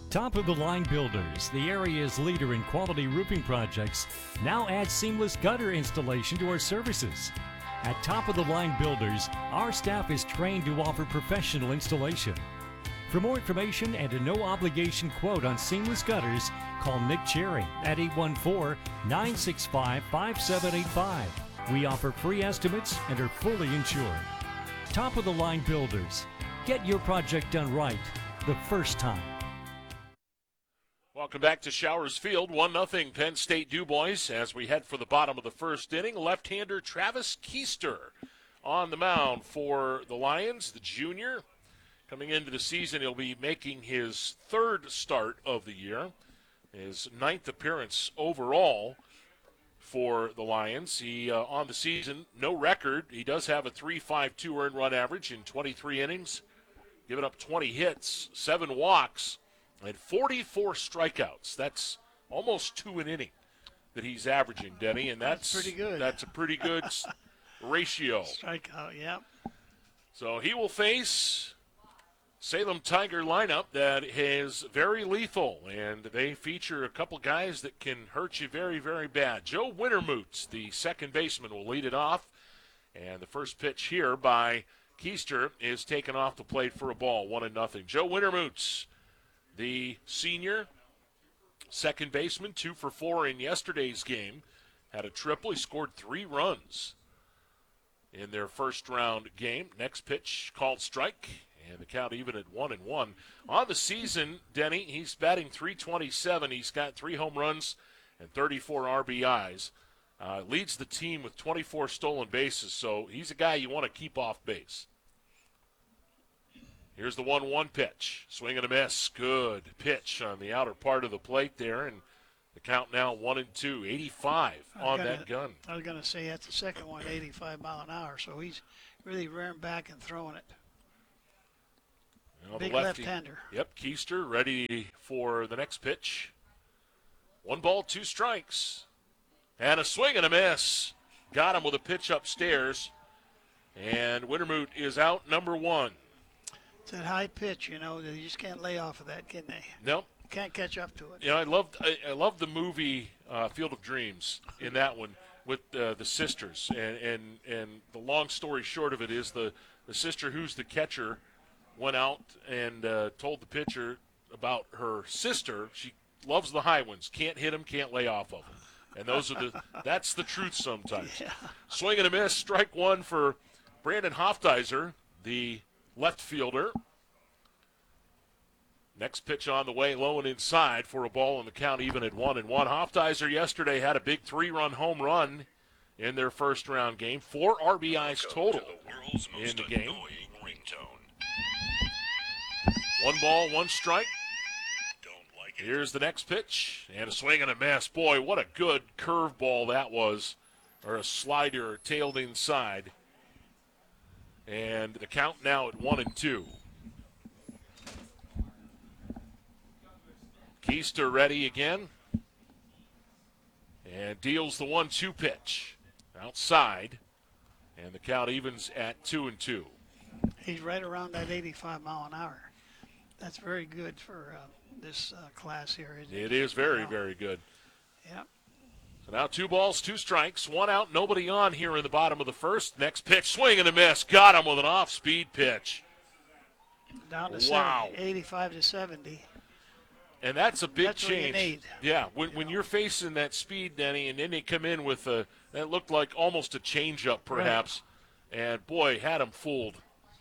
Top of the Line Builders, the area's leader in quality roofing projects, now adds seamless gutter installation to our services. At Top of the Line Builders, our staff is trained to offer professional installation. For more information and a no-obligation quote on seamless gutters, call Nick Cherry at 814-965-5785. We offer free estimates and are fully insured. Top of the Line Builders. Get your project done right the first time. Welcome back to Showers Field. 1-0 Penn State DuBois as we head for the bottom of the first inning. Left-hander Travis Keister on the mound for the Lions, the junior. Coming into the season, he'll be making his third start of the year, his ninth appearance overall for the Lions. He, on the season, no record. He does have a 3.52 earned run average in 23 innings, giving up 20 hits, 7 walks, and 44 strikeouts. That's almost 2 an inning that he's averaging, Denny, and that's pretty good. That's a pretty good ratio. Strikeout, yep. So he will face Salem Tiger lineup that is very lethal, and they feature a couple guys that can hurt you very, very bad. Joe Wintermute, the second baseman, will lead it off, and the first pitch here by Keister is taken off the plate for a ball, 1-0. Joe Wintermute, the senior, second baseman, 2 for 4 in yesterday's game, had a triple. He scored 3 runs in their first round game. Next pitch called strike. And the count even at 1-1. On the season, Denny, he's batting .327. He's got 3 home runs and 34 RBIs. Leads the team with 24 stolen bases, so he's a guy you want to keep off base. Here's the 1-1 pitch. Swing and a miss. Good pitch on the outer part of the plate there, and the count now 1-2. 85 on that gun. I was going to say that's the second one, 85 mile an hour, so he's really rearing back and throwing it. Big left-hander. Yep, Keister ready for the next pitch. 1 ball, 2 strikes. And a swing and a miss. Got him with a pitch upstairs. And Wintermute is out, number 1. It's that high pitch, you just can't lay off of that, can they? Nope. Can't catch up to it. I loved the movie Field of Dreams in that one with the sisters. And the long story short of it is the sister who's the catcher went out and told the pitcher about her sister. She loves the high ones. Can't hit them, can't lay off of them. And that's the truth sometimes. Yeah. Swing and a miss, strike 1 for Brandon Hofdizer, the left fielder. Next pitch on the way, low and inside for a ball, and the count even at 1-1. Hofdizer yesterday had a big 3-run home run in their first round game. 4 RBIs total in the game. 1 ball, 1 strike. Here's the next pitch, and a swing and a miss. Boy, what a good curveball that was, or a slider tailed inside. And the count now at 1-2. Keister ready again, and deals the 1-2 pitch outside, and the count evens at 2-2. He's right around that 85 mile an hour. That's very good for this class here. It is very, very good. Yeah. So now 2 balls, 2 strikes, 1 out, nobody on here in the bottom of the first. Next pitch, swing and a miss. Got him with an off-speed pitch. Down to 70, 85 to 70. And that's a big That's change. what you need. Yeah, when you're facing that speed, Denny, and then they come in with that looked like almost a changeup perhaps. Right. And, boy, had him fooled.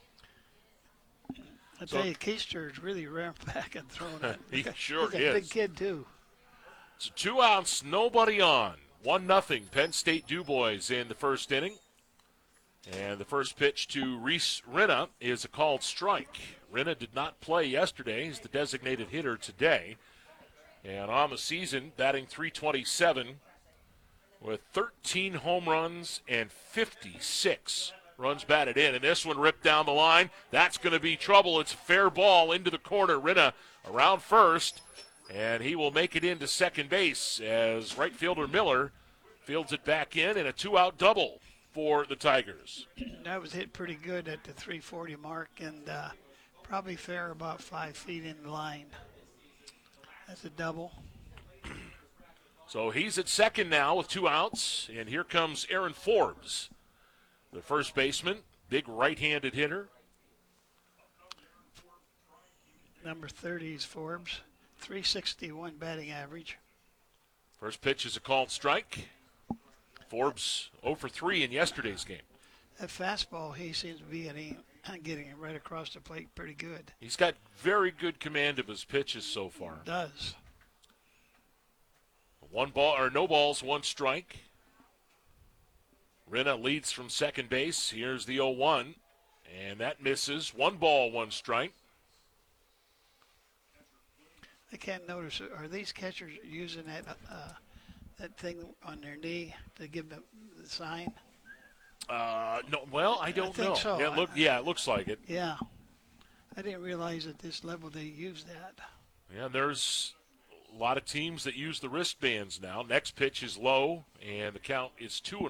I tell you, Keister is really rearing back and throwing it. He sure He's is. a big kid, too. It's 2 outs, nobody on. 1-0 Penn State DuBois in the first inning. And the first pitch to Reese Rinna is a called strike. Rinna did not play yesterday. He's the designated hitter today. And on the season, batting .327 with 13 home runs and 56 runs batted in. And this one ripped down the line. That's going to be trouble. It's a fair ball into the corner. Rinna around first. And he will make it into second base as right fielder Miller fields it back in a 2-out double for the Tigers. That was hit pretty good at the 340 mark and probably fair about 5 feet in line. That's a double. So he's at second now with 2 outs, and here comes Aaron Forbes, the first baseman, big right-handed hitter. Number 30 is Forbes, 361 batting average. First pitch is a called strike. Forbes 0 for 3 in yesterday's game. That fastball, he seems to be getting it right across the plate pretty good. He's got very good command of his pitches so far. Does. 1 ball or no balls, 1 strike. Rena leads from second base. Here's the 0-1, and that misses. 1 ball, 1 strike. I can't notice. Are these catchers using that thing on their knee to give them the sign? No. Well, I don't know. So. Yeah, it looks like it. Yeah. I didn't realize at this level they use that. Yeah, there's a lot of teams that use the wristbands now. Next pitch is low, and the count is 2-1.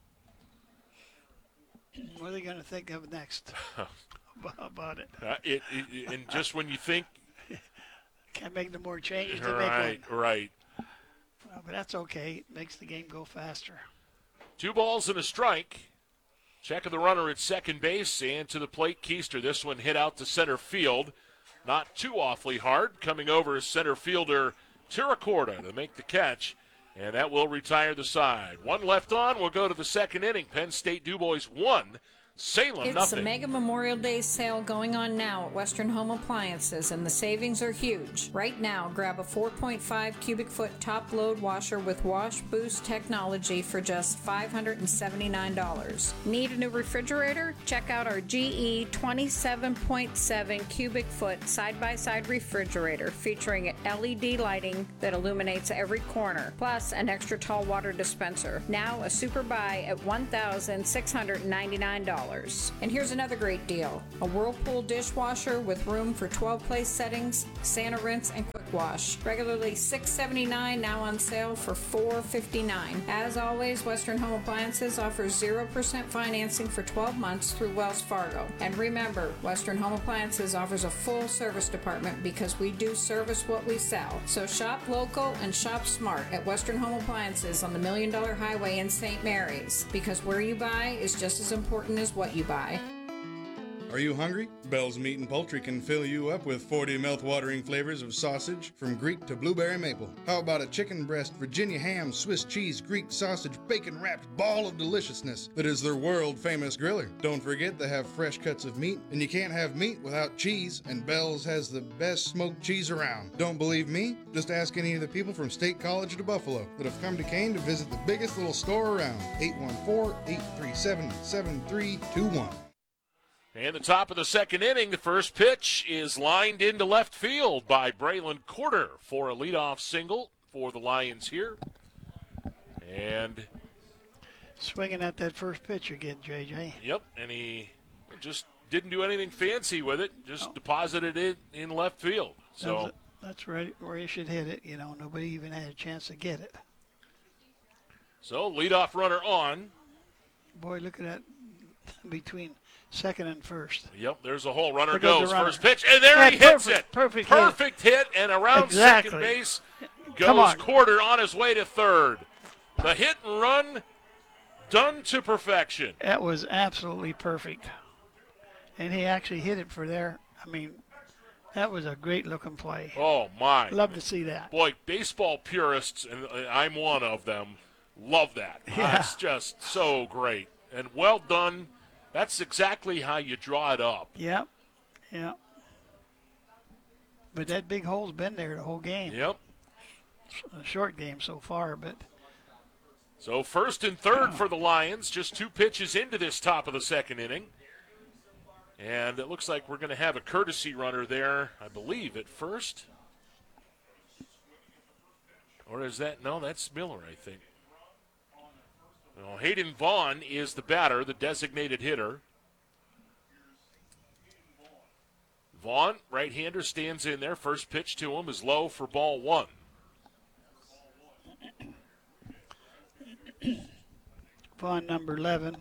What are they going to think of next about it? And just when you think, can't make no more changes. To make one. Right. Well, but that's okay. It makes the game go faster. 2 balls and a strike. Check of the runner at second base, and to the plate, Keister. This one hit out to center field. Not too awfully hard. Coming over is center fielder Tiracorda to make the catch, and that will retire the side. 1 left on. We'll go to the second inning. Penn State Dubois 1. Salem It's nothing. a Mega Memorial Day sale going on now at Western Home Appliances, and the savings are huge. Right now, grab a 4.5 cubic foot top load washer with Wash Boost technology for just $579. Need a new refrigerator? Check out our GE 27.7 cubic foot side-by-side refrigerator featuring LED lighting that illuminates every corner, plus an extra tall water dispenser. Now a super buy at $1,699. And here's another great deal. A Whirlpool dishwasher with room for 12 place settings, Santa Rinse, and Quick Wash. Regularly $679, now on sale for $459. As always, Western Home Appliances offers 0% financing for 12 months through Wells Fargo. And remember, Western Home Appliances offers a full service department because we do service what we sell. So shop local and shop smart at Western Home Appliances on the $1 Million Highway in St. Mary's, because where you buy is just as important as what you buy. Are you hungry? Bell's Meat and Poultry can fill you up with 40 mouth-watering flavors of sausage, from Greek to blueberry maple. How about a chicken breast, Virginia ham, Swiss cheese, Greek sausage, bacon-wrapped ball of deliciousness that is their world-famous griller? Don't forget they have fresh cuts of meat, and you can't have meat without cheese, and Bell's has the best smoked cheese around. Don't believe me? Just ask any of the people from State College to Buffalo that have come to Kane to visit the biggest little store around. 814-837-7321. And the top of the second inning, the first pitch is lined into left field by Braylon Corder for a leadoff single for the Lions here. And swinging at that first pitch again, JJ. Yep, and he just didn't do anything fancy with it, just deposited it in left field. So that's right where you should hit it. You know, nobody even had a chance to get it. So leadoff runner on. Boy, look at that between second and first. Yep, there's a hole. Runner There goes goes. the runner. First pitch, and there he hits it. Perfect hit, and around Exactly. second base Come goes on. Corder on his way to third. The hit and run done to perfection. That was absolutely perfect. And he actually hit it for there. I mean, that was a great looking play. Oh, my. Love to see that. Boy, baseball purists, and I'm one of them, love that. Yeah. It's just so great. And well done. That's exactly how you draw it up. Yep. But that big hole's been there the whole game. Yep. A short game so far, but So first and third for the Lions, just 2 pitches into this top of the second inning. And it looks like we're going to have a courtesy runner there, I believe, at first. Or is that? No, that's Miller, I think. No, Hayden Vaughn is the batter, the designated hitter. Vaughn, right-hander, stands in there. First pitch to him is low for ball 1. Vaughn, number 11,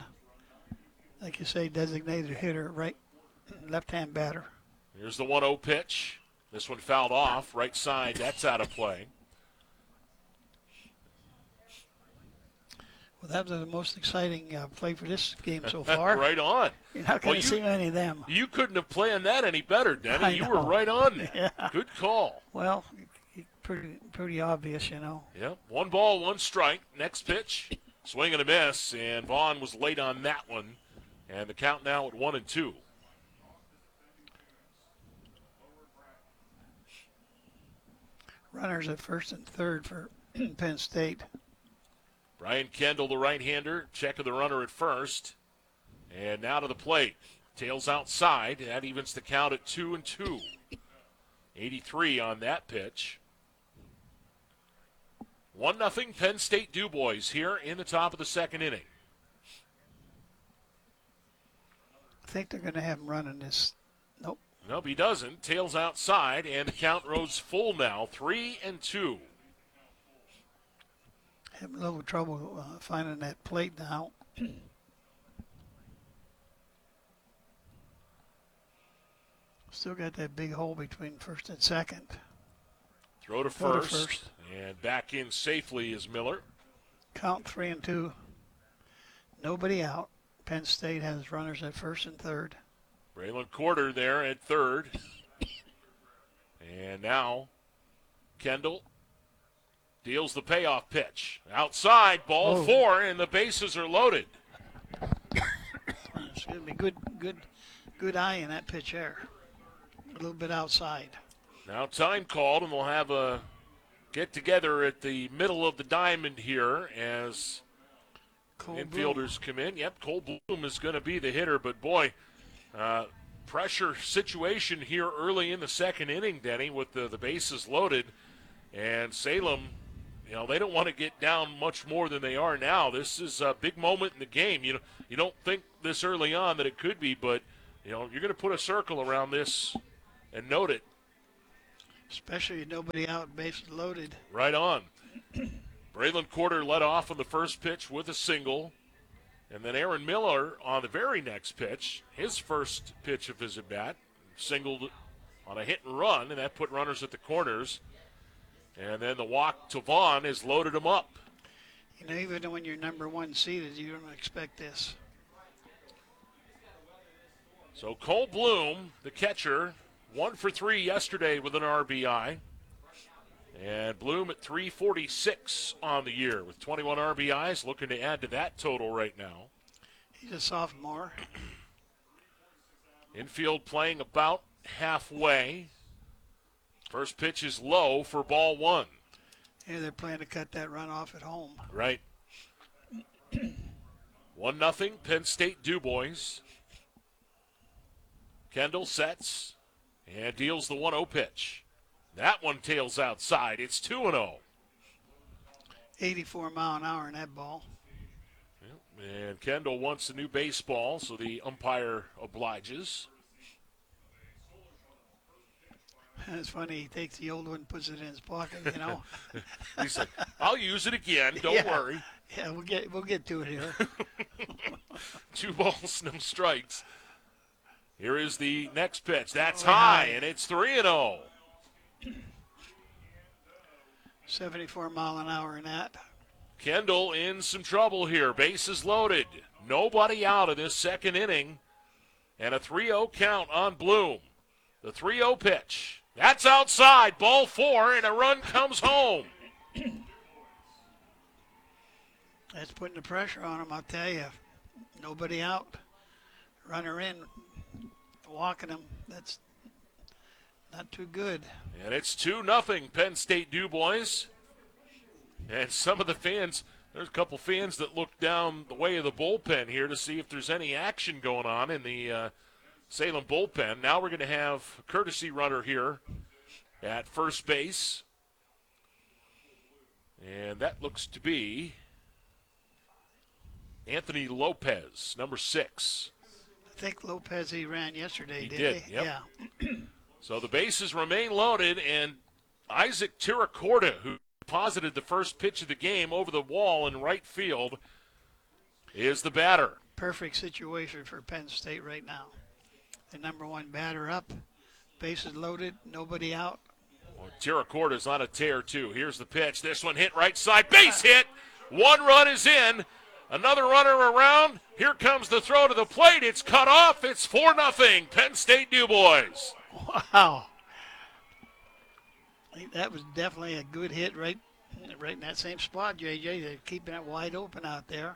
like you say, designated hitter, right, left-hand batter. Here's the 1-0 pitch. This one fouled off, right side. That's out of play. Well, that was the most exciting play for this game so far. Right on. You're not going to see many of them. You couldn't have planned that any better, Denny. I You were know. right on there. Yeah. Good call. Well, pretty obvious, Yep. 1 ball, 1 strike. Next pitch, swing and a miss, and Vaughn was late on that one. And the count now at 1-2. Runners at first and third for Penn State. Brian Kendall, the right-hander, checking the runner at first. And now to the plate. Tails outside. That evens the count at 2-2. 83 on that pitch. 1-0 Penn State DuBois here in the top of the second inning. I think they're going to have him running this. Nope. Nope, he doesn't. Tails outside, and the count rose full now, 3-2. Having a little trouble finding that plate now. Still got that big hole between first and second. Throw to first, and back in safely is Miller. Count 3-2. Nobody out. Penn State has runners at first and third. Braylon Quarter there at third. And now Kendall deals the payoff pitch. Outside, ball 4, and the bases are loaded. It's going to be good eye in that pitch there. A little bit outside. Now time called, and we'll have a get-together at the middle of the diamond here as Cole infielders Bloom. come in. Yep, Cole Bloom is going to be the hitter, but boy, pressure situation here early in the second inning, Denny, with the bases loaded. And Salem, they don't want to get down much more than they are now. This is a big moment in the game. You don't think this early on that it could be, but, you're going to put a circle around this and note it. Especially with nobody out, bases loaded. Right on. Braylon Quarter led off on the first pitch with a single. And then Aaron Miller on the very next pitch, his first pitch of his at-bat, singled on a hit and run, and that put runners at the corners. And then the walk to Vaughn has loaded him up. Even when you're number 1 seeded, you don't expect this. So Cole Bloom, the catcher, 1 for 3 yesterday with an RBI. And Bloom at 346 on the year with 21 RBIs, looking to add to that total right now. He's a sophomore. Infield playing about halfway. First pitch is low for ball 1. Yeah, they're planning to cut that run off at home. Right. 1-0 Penn State DuBois. Kendall sets and deals the 1-0 pitch. That one tails outside. It's 2-0. 84 mile an hour in that ball. And Kendall wants a new baseball, so the umpire obliges. It's funny, he takes the old one, puts it in his pocket, He's like, I'll use it again, don't Yeah. worry. Yeah, we'll get to it here. 2 balls, no strikes. Here is the next pitch. That's High. high, and it's 3-0. 74 mile an hour in that. Kendall in some trouble here. Bases loaded. Nobody out of this second inning. And a 3-0 count on Bloom. The 3-0 pitch. That's outside. Ball 4, and a run comes home. That's putting the pressure on him, I'll tell you. Nobody out. Runner in. Walking him. That's not too good. And it's 2-0 Penn State DuBois. And some of the fans, there's a couple fans that look down the way of the bullpen here to see if there's any action going on in the Salem bullpen. Now we're going to have a courtesy runner here at first base. And that looks to be Anthony Lopez, number 6. I think Lopez, he ran yesterday, He did did, he? yep. Yeah. So the bases remain loaded, and Isaac Tiracorda, who deposited the first pitch of the game over the wall in right field, is the batter. Perfect situation for Penn State right now. The number 1 batter up. Bases loaded, nobody out. Well, Terracorda's on a tear, too. Here's the pitch. This one hit right side. Base hit. One run is in. Another runner around. Here comes the throw to the plate. It's cut off. It's 4-0. Penn State Du Bois. Wow. I think that was definitely a good hit right in that same spot, JJ. They're keeping it wide open out there.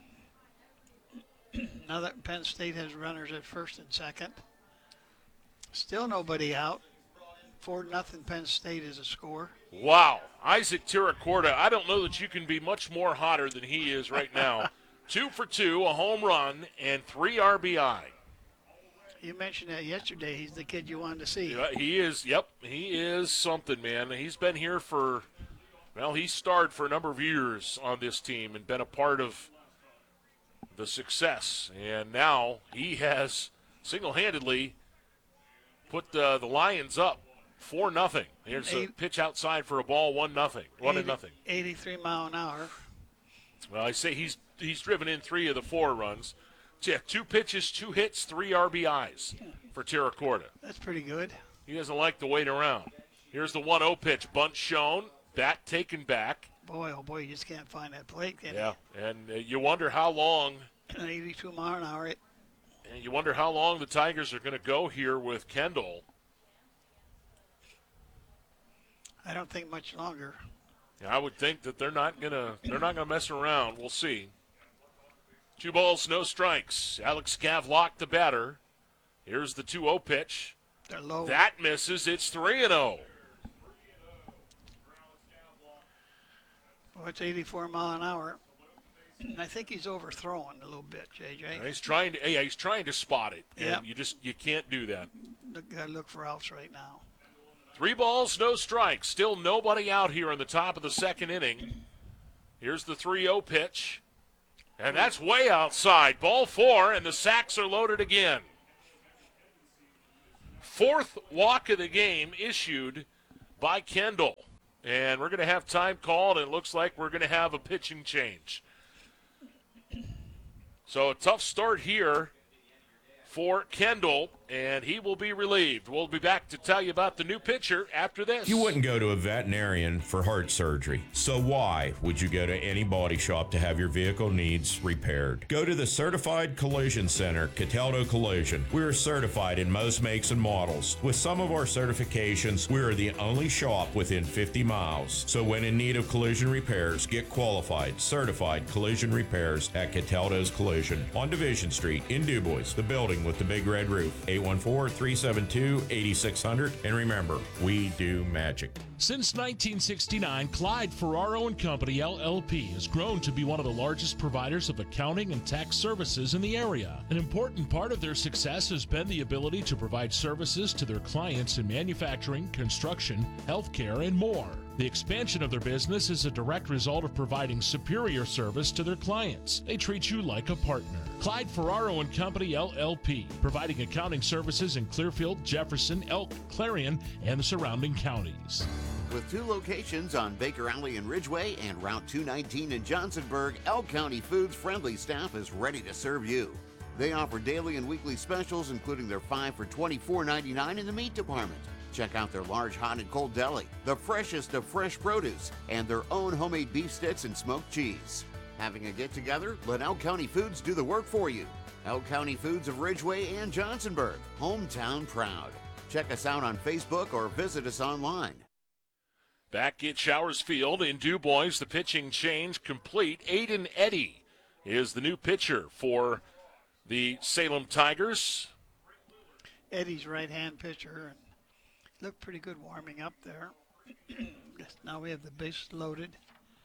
Now that Penn State has runners at first and second. Still nobody out. 4-0 Penn State is a score. Wow. Isaac Terracorda, I don't know that you can be much more hotter than he is right now. 2 for 2, a home run, and 3 RBI. You mentioned that yesterday. He's the kid you wanted to see. Yeah, he is, yep. He is something, man. He's been here for, well, he starred for a number of years on this team and been a part of the success. And now he has single-handedly put the Lions up 4-0. Here's a pitch outside for a ball, 1-0. 1-0. 83 mile an hour. Well, I say he's driven in 3 of the 4 runs. Yeah, 2 pitches, 2 hits, 3 RBIs for Terracorda. That's pretty good. He doesn't like to wait around. Here's the 1-0 pitch. Bunt shown. Bat taken back. Boy, oh boy, you just can't find that plate, can Yeah, and you wonder how long. you? 82 mile an hour. And you wonder how long the Tigers are going to go here with Kendall. I don't think much longer. Yeah, I would think that they're not gonna mess around. We'll see. 2 balls, no strikes. Alex Gavlock, the batter. Here's the 2-0 pitch. They're low. That misses. It's 3-0. Well, it's 84 mile an hour. I think he's overthrowing a little bit, JJ. He's trying to spot it. Yeah. And you can't do that. Got to look for outs right now. 3 balls, no strikes. Still nobody out here in the top of the second inning. Here's the 3-0 pitch. And that's way outside. Ball 4, and the sacks are loaded again. 4th walk of the game issued by Kendall. And we're going to have time called, and it looks like we're going to have a pitching change. So a tough start here for Kendall, and he will be relieved. We'll be back to tell you about the new pitcher after this. You wouldn't go to a veterinarian for heart surgery. So why would you go to any body shop to have your vehicle needs repaired? Go to the Certified Collision Center, Cataldo Collision. We are certified in most makes and models. With some of our certifications, we are the only shop within 50 miles. So when in need of collision repairs, get qualified, certified collision repairs at Cataldo's Collision on Division Street in Du Bois, the building with the big red roof. 814-372-8600. And remember, we do magic. Since 1969, Clyde Ferraro & Company, LLP, has grown to be one of the largest providers of accounting and tax services in the area. An important part of their success has been the ability to provide services to their clients in manufacturing, construction, healthcare, and more. The expansion of their business is a direct result of providing superior service to their clients. They treat you like a partner. Clyde Ferraro & Company, LLP, providing accounting services in Clearfield, Jefferson, Elk, Clarion, and the surrounding counties. With 2 locations on Baker Alley in Ridgeway and Route 219 in Johnsonburg, Elk County Foods' friendly staff is ready to serve you. They offer daily and weekly specials, including their 5 for $24.99 in the meat department. Check out their large hot and cold deli, the freshest of fresh produce, and their own homemade beef sticks and smoked cheese. Having a get-together? Let Elk County Foods do the work for you. Elk County Foods of Ridgeway and Johnsonburg, hometown proud. Check us out on Facebook or visit us online. Back at Showers Field in Du Bois, the pitching change complete. Aiden Eddy is the new pitcher for the Salem Tigers. Eddie's right-hand pitcher. And looked pretty good warming up there. Now we have the bases loaded.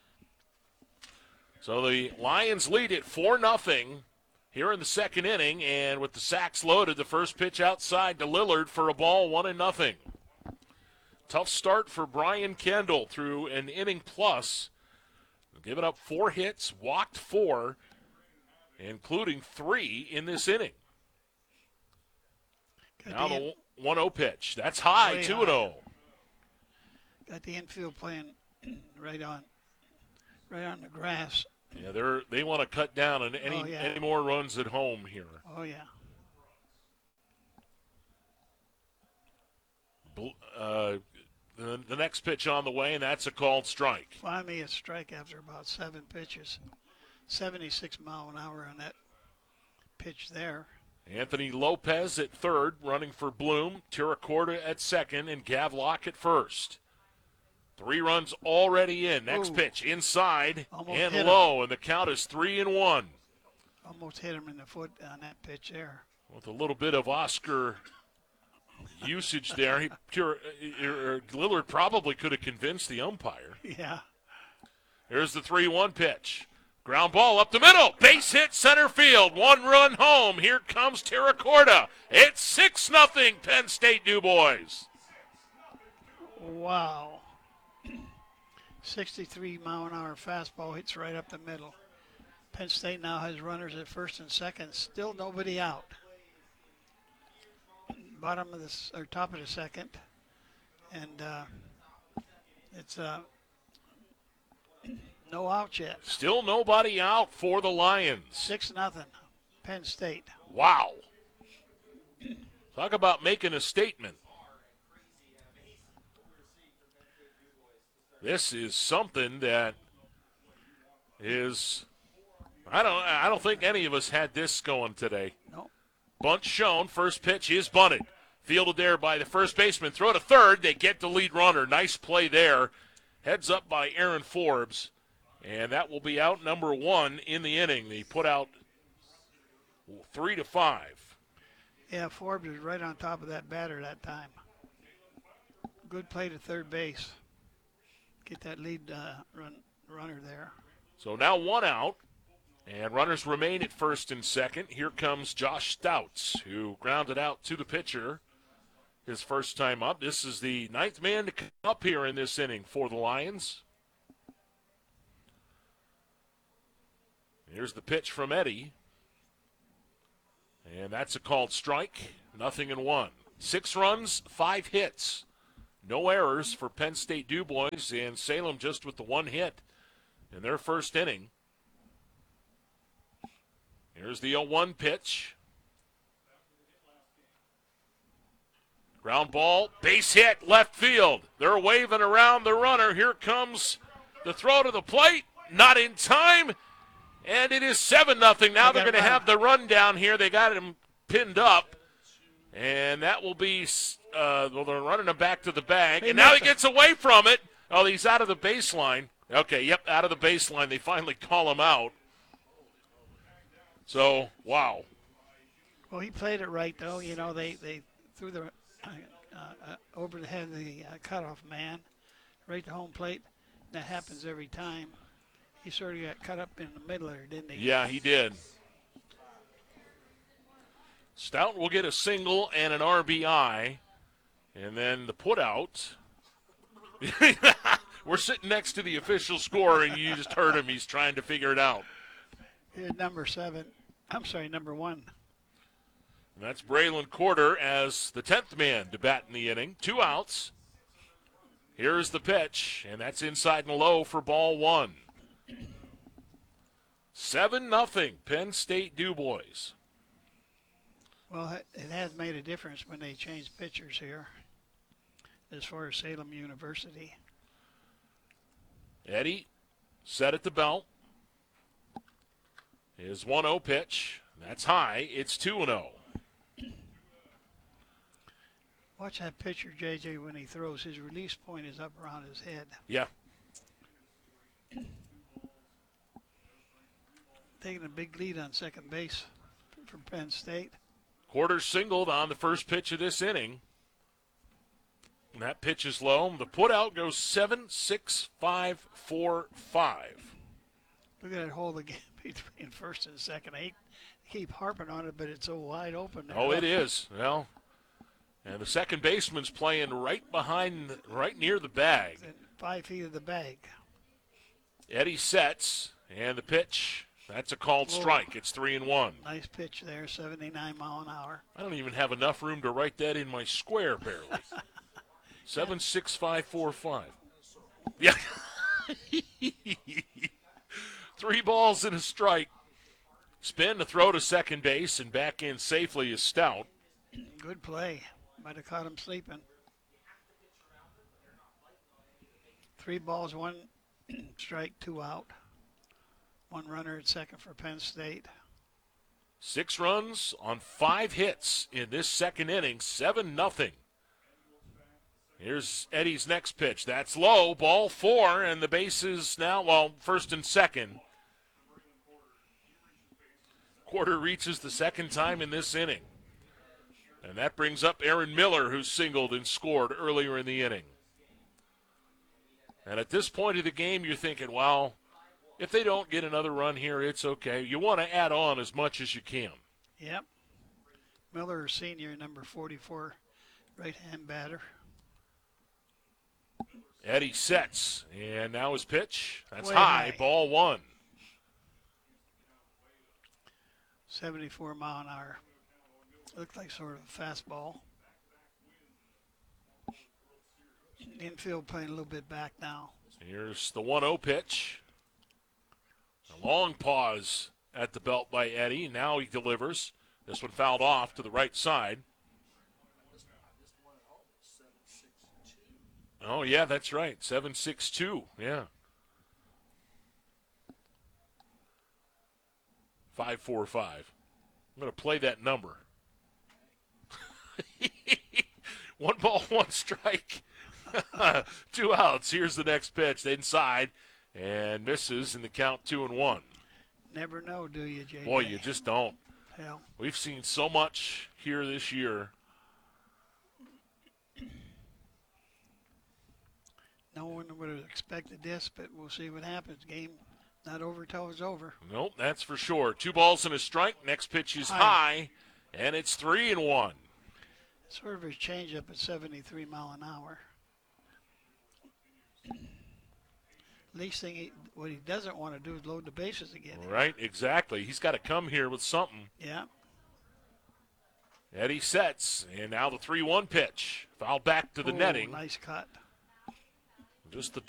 So the Lions lead it 4-0 here in the second inning, and with the sacks loaded, the first pitch outside to Lillard for a ball, 1-0. Tough start for Brian Kendall through an inning plus. Giving up 4 hits, walked 4, including 3 in this inning. Now the 1-0 pitch. That's high, 2-0. Got the infield playing right on the grass. Yeah, they want to cut down on any more runs at home here. Oh, yeah. The next pitch on the way, and that's a called strike. Finally a strike after about 7 pitches. 76 mile an hour on that pitch there. Anthony Lopez at third, running for Bloom. Tiracorda at second, and Gavlock at first. 3 runs already in. Next pitch inside and low, and the count is 3-1. Almost hit him in the foot on that pitch there. With a little bit of Oscar usage there, Lillard probably could have convinced the umpire. Yeah. Here's the 3-1 pitch. Ground ball up the middle. Base hit center field. 1 run home. Here comes Tiracorda. It's 6-0 Penn State DuBois. Wow. 63 mile an hour fastball hits right up the middle. Penn State now has runners at first and second. Still nobody out. Bottom of this or top of the second, and it's no outs yet. Still nobody out for the Lions. 6-0, Penn State. Wow. Talk about making a statement. This is something that is, I don't think any of us had this going today. No. Bunt shown. First pitch is bunted. Fielded there by the first baseman. Throw to third. They get the lead runner. Nice play there. Heads up by Aaron Forbes. And that will be out number 1 in the inning. They put out 3-5. Yeah, Forbes is right on top of that batter that time. Good play to third base. Get that lead runner there. So now 1 out. And runners remain at first and second. Here comes Josh Stouts, who grounded out to the pitcher his first time up. This is the 9th man to come up here in this inning for the Lions. Here's the pitch from Eddie. And that's a called strike. 0-1. 6 runs, 5 hits. No errors for Penn State DuBois, and Salem just with the 1 hit in their first inning. Here's the 0-1 pitch. Ground ball, base hit, left field. They're waving around the runner. Here comes the throw to the plate. Not in time. And it is 7-0. Now they're going to have the run down here. They got him pinned up. And that will be, they're running him back to the bag. And now he gets away from it. Oh, he's out of the baseline. Okay, yep, out of the baseline. They finally call him out. So, wow. Well, he played it right, though. You know, they threw the over the head of the cutoff man right to home plate. That happens every time. He sort of got cut up in the middle there, didn't he? Yeah, he did. Stout will get a single and an RBI. And then the putout. We're sitting next to the official score, and you just heard him. He's trying to figure it out. Here's number 1. And that's Braylon Quarter as the 10th man to bat in the inning. 2 outs. Here's the pitch, and that's inside and low for ball 1. 7-0 Penn State DuBois. Well, it has made a difference when they changed pitchers here as far as Salem University. Eddie set at the belt. His 1-0 pitch. That's high. It's 2-0. Watch that pitcher, JJ, when he throws. His release point is up around his head. Yeah. Taking a big lead on second base for Penn State. Quarter singled on the first pitch of this inning. And that pitch is low. The putout goes 7-6-5-4-5. Look at that hole again between first and second. I keep harping on it, but it's so wide open there. Oh, it is. Well, and the second baseman's playing right near the bag. 5 feet of the bag. Eddie sets, and the pitch, that's a called strike. It's 3-1. Nice pitch there, 79 mile an hour. I don't even have enough room to write that in my square, barely. 7-6-5-4-5. Yeah. 3 balls and a strike. Spin to throw to second base, and back in safely is Stout. Good play. Might have caught him sleeping. 3 balls, 1 strike, 2 out. 1 runner at second for Penn State. 6 runs on 5 hits in this second inning, 7-0. Here's Eddie's next pitch. That's low, ball 4, and the bases now, well, first and second. Quarter reaches the second time in this inning. And that brings up Aaron Miller, who singled and scored earlier in the inning. And at this point of the game, you're thinking, well, if they don't get another run here, it's okay. You want to add on as much as you can. Yep. Miller, senior, number 44, right-hand batter. Eddie sets, and now his pitch. That's Way high, high. ball 1. 74 mile an hour. Looked like sort of a fastball. Infield playing a little bit back now. Here's the 1-0 pitch. A long pause at the belt by Eddie. Now he delivers. This one fouled off to the right side. Oh, yeah, that's right. 7.62. Yeah. 5.45. I'm going to play that number. 1 ball, 1 strike. 2 outs. Here's the next pitch. Inside and misses in the count 2-1. Never know, do you, JJ? Boy, you just don't. Hell. We've seen so much here this year. No one would have expected this, but we'll see what happens. Game not over till it's over. Nope, that's for sure. 2 balls and a strike. Next pitch is high, and it's 3-1. Sort of his changeup at 73 mile an hour. Least thing, what he doesn't want to do is load the bases again. Right, exactly. He's got to come here with something. Yeah. Eddie sets, and now the 3-1 pitch. Foul back to the netting. Nice cut. Just the